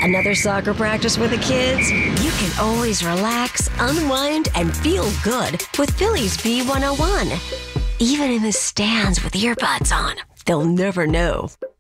Another soccer practice with the kids? You can always relax, unwind, and feel good with Phillies B101. Even in the stands with earbuds on, they'll never know.